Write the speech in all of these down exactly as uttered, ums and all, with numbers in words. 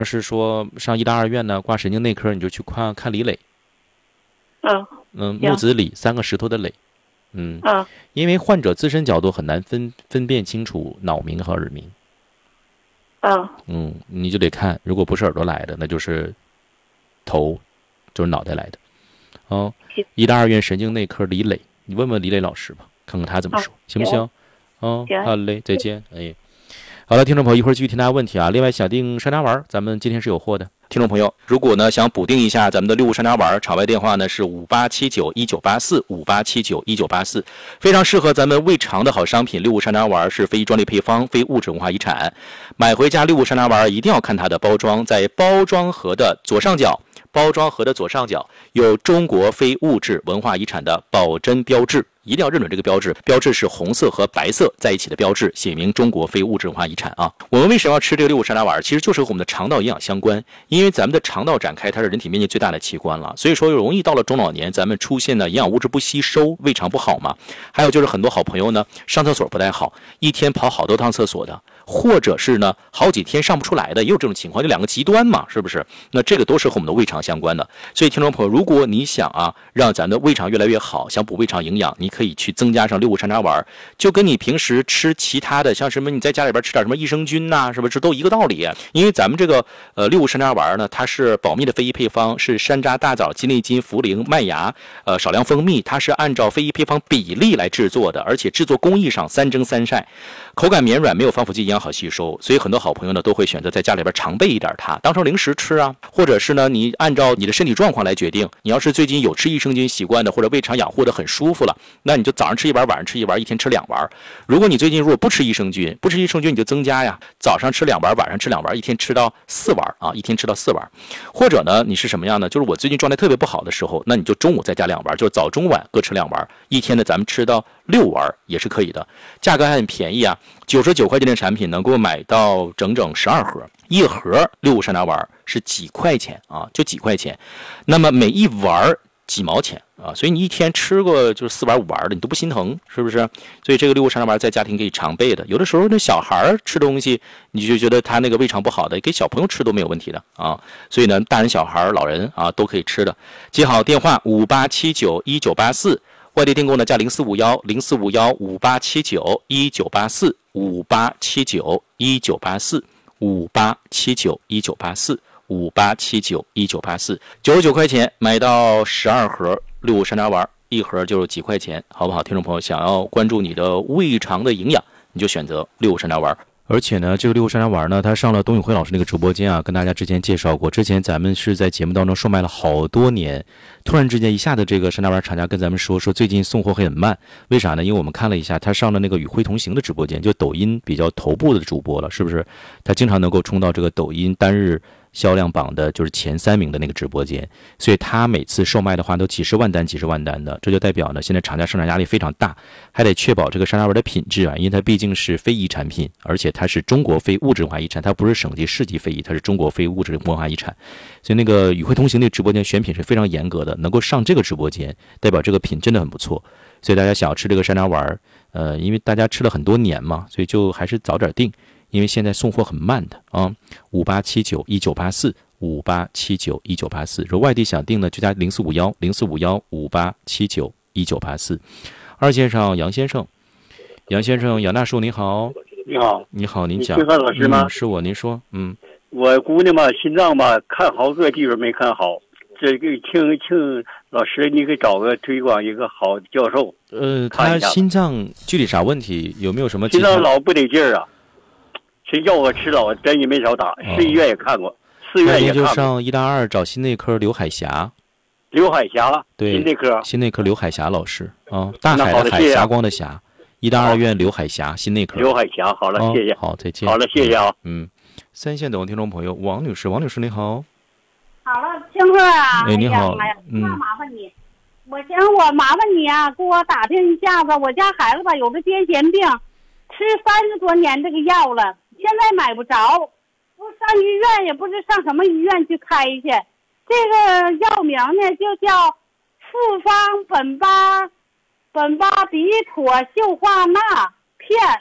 是说上医大二院呢挂神经内科，你就去看看李磊。 嗯嗯，木子李三个石头的磊。嗯嗯， 因为患者自身角度很难分分辨清楚脑鸣和耳鸣。 嗯嗯，你就得看，如果不是耳朵来的，那就是头，就是脑袋来的。哦，医大二院神经内科李磊，你问问李磊老师吧，看看他怎么说，行不行？哦，好嘞，再见。哎，好了，听众朋友，一会儿继续听大家问题啊。另外，想订山楂丸，咱们今天是有货的。听众朋友，如果呢想补订一下咱们的六物山楂丸，场外电话呢是五八七九一九八四五八七九一九八四，非常适合咱们胃肠的好商品。六物山楂丸是非专利配方，非物质文化遗产。买回家六物山楂丸一定要看它的包装，在包装盒的左上角，包装盒的左上角有中国非物质文化遗产的保真标志。一定要认准这个标志，标志是红色和白色在一起的标志，写明中国非物质文化遗产啊。我们为什么要吃这个六物山楂丸？其实就是和我们的肠道营养相关，因为咱们的肠道展开，它是人体面积最大的器官了，所以说容易到了中老年，咱们出现的营养物质不吸收，胃肠不好嘛。还有就是很多好朋友呢，上厕所不太好，一天跑好多趟厕所的，或者是呢好几天上不出来的，也有这种情况，就两个极端嘛，是不是？那这个都是和我们的胃肠相关的。所以听众朋友，如果你想啊让咱的胃肠越来越好，想补胃肠营养，你可以去增加上六物山楂丸，就跟你平时吃其他的，像什么你在家里边吃点什么益生菌呐、啊，是不是都一个道理？因为咱们这个呃六物山楂丸呢，它是保密的非遗配方，是山楂、大枣、鸡内金、茯苓、麦芽，呃少量蜂蜜，它是按照非遗配方比例来制作的，而且制作工艺上三蒸三晒，口感绵软，没有防腐剂，营养好吸收，所以很多好朋友呢都会选择在家里边常备一点它，当成零食吃啊，或者是呢你按照你的身体状况来决定。你要是最近有吃益生菌习惯的，或者胃肠养护的很舒服了，那你就早上吃一丸，晚上吃一丸，一天吃两丸。如果你最近如果不吃益生菌，不吃益生菌你就增加呀，早上吃两丸，晚上吃两丸，一天吃到四丸啊，一天吃到四丸。或者呢你是什么样呢？就是我最近状态特别不好的时候，那你就中午再加两丸，就是早中晚各吃两丸，一天呢咱们吃到六丸也是可以的，价格还很便宜啊，九十九块钱的产品能够买到整整十二盒，一盒六物山楂丸是几块钱啊，就几块钱，那么每一丸几毛钱啊，所以你一天吃过就是四丸五丸的，你都不心疼，是不是？所以这个六物山楂丸在家庭可以常备的，有的时候那小孩吃东西，你就觉得他那个胃肠不好的，给小朋友吃都没有问题的啊。所以呢，大人小孩老人啊都可以吃的。记好电话五八七九一九八四。外地订购呢，加零四五幺零四五幺五八七九一九八四五八七九一九八四五八七九一九八四五八七九一九八四，九十九块钱买到十二盒六物山楂丸，一盒就是几块钱，好不好？听众朋友，想要关注你的胃肠的营养，你就选择六物山楂丸。而且呢，这个六物山楂丸呢，它上了董宇辉老师那个直播间啊，跟大家之前介绍过。之前咱们是在节目当中售卖了好多年，突然之间一下子这个山楂丸厂家跟咱们说说最近送货会很慢，为啥呢？因为我们看了一下，他上了那个与辉同行的直播间，就抖音比较头部的主播了，是不是？他经常能够冲到这个抖音单日销量榜的就是前三名的那个直播间，所以他每次售卖的话都几十万单几十万单的，这就代表呢现在厂家生产压力非常大，还得确保这个山楂丸的品质啊，因为它毕竟是非遗产品，而且它是中国非物质文化遗产，它不是省级市级非遗，它是中国非物质文化遗产。所以那个与会同行的直播间选品是非常严格的，能够上这个直播间代表这个品真的很不错。所以大家想要吃这个山楂丸，呃因为大家吃了很多年嘛，所以就还是早点订，因为现在送货很慢的啊。五八七九一九八四五八七九一九八四，如果外地想订呢，就加零四五幺零四五幺五八七九一九八四。二线上杨先生，杨先生，杨大叔你好。 你好。 你好，您讲。 你是老师吗？ 嗯，是我，您说。嗯， 我姑娘嘛，心脏吧，看好个地方没看好，这个请请老师，你给找个推广一个好的教授。 呃，他心脏具体啥问题？有没有什么？ 心脏老不得劲儿啊。谁叫我吃老针也没少打，市医院也看过，四院也看过。 那就上医大二找心内科刘海霞。 刘海霞， 对， 心内科， 心内科刘海霞老师啊、哦，大海的海，霞光的霞，医大二院刘海霞心内科。 刘海霞，好了， 哦、 谢谢。 好，再见。 好了，谢谢啊。 嗯，三线等听众朋友王女士，王女士你好。 好了，清鹤啊， 哎，你好， 哎呀， 嗯， 那麻烦你，我想我麻烦你啊，给我打听一下子，我家孩子吧有个癫痫病，吃三十多年这个药了。现在买不着，不上医院也不知上什么医院去开去。这个药名呢就叫复方苯巴苯巴比妥溴化钠片，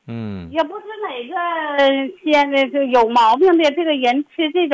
嗯， 也不知哪个先的就有毛病的这个人吃这种。